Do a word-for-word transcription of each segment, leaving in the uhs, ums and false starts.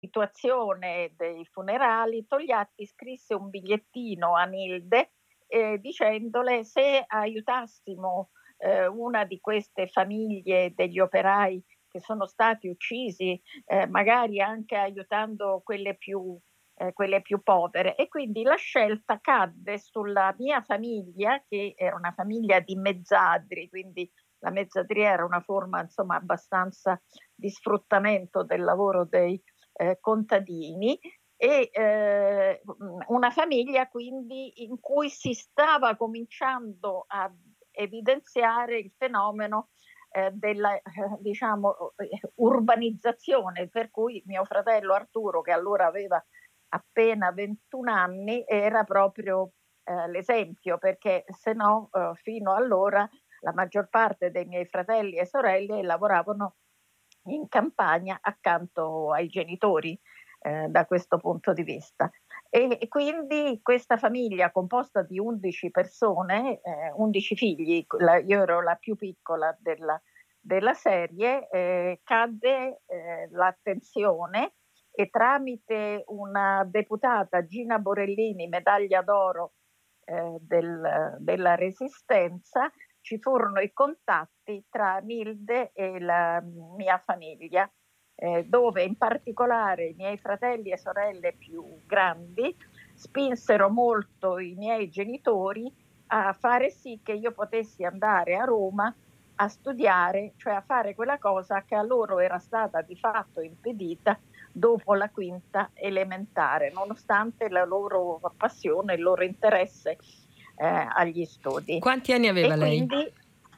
situazione dei funerali, Togliatti scrisse un bigliettino a Nilde, ehm, dicendole: "Se aiutassimo, ehm, una di queste famiglie degli operai che sono stati uccisi, ehm, magari anche aiutando quelle più ehm, quelle più povere". E quindi la scelta cadde sulla mia famiglia, che era una famiglia di mezzadri, quindi la mezzadria era una forma, insomma, abbastanza di sfruttamento del lavoro dei, ehm, contadini e, ehm, mhmm, una famiglia quindi in cui si stava cominciando a evidenziare il fenomeno, ehm, della, eh, diciamo, u ehm, urbanizzazione, per cui mio fratello Arturo, che allora aveva appena ventuno anni, era proprio, ehm, l'esempio, perché se no, uhm, fino allora la maggior parte dei miei fratelli e sorelle lavoravano in campagna accanto ai genitori, ehm, da questo punto di vista. E e quindi questa famiglia composta di undici persone, ehm, undici figli, q la io ero la più piccola della della serie, ehm, cadde, ehm, l'attenzione e tramite una deputata, Gina Borellini, medaglia d'oro, ehm, del della Resistenza, ci furono i contatti tra Nilde e la mia famiglia, ehm, dove in particolare i miei fratelli e sorelle più grandi spinsero molto i miei genitori a fare sì che io potessi andare a Roma a studiare, cioè a fare quella cosa che a loro era stata di fatto impedita dopo la quinta elementare, nonostante la loro passione, il loro interesse, ehm, agli studi. Quanti anni aveva E lei? quindi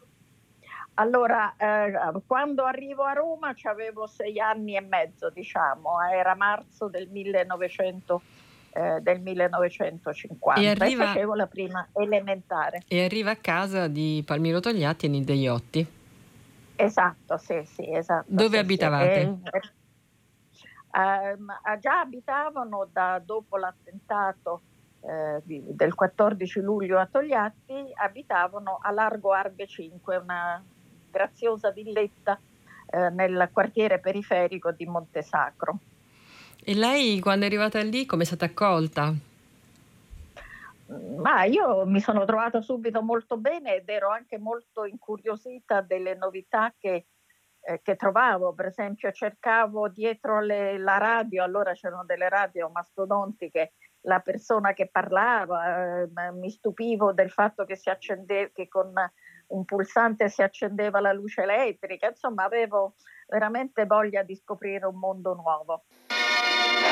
allora, ehm, quando arrivo a Roma c'avevo sei anni e mezzo, diciamo, era marzo del millenovecento ehm, del E millenovecentocinquanta, e arriva facevo la prima elementare. e arriva a casa di Palmiro Togliatti e Nilde Iotti. Esatto, sì, sì, esatto, Dove sì, sì. abitavate? E Ehm, a già abitavano da dopo l'attentato, ehm, di del quattordici luglio a Togliatti, abitavano a Largo Arbe cinque, una graziosa villetta, ehm, nel quartiere periferico di Montesacro. E lei quando è arrivata lì come è stata accolta? Mhmm, ma io mi sono trovata subito molto bene ed ero anche molto incuriosita delle novità che ehm, che trovavo. Per esempio cercavo dietro le la radio, allora c'erano delle radio mastodontiche, la persona che parlava, ehm, mi stupivo del fatto che si accende che con un pulsante si accendeva la luce elettrica, insomma avevo veramente voglia di scoprire un mondo nuovo.